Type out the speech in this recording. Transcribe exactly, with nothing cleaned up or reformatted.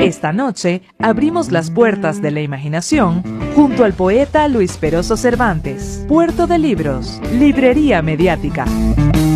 Esta noche abrimos las puertas de la imaginación junto al poeta Luis Peroso Cervantes. Puerto de Libros, Librería Mediática.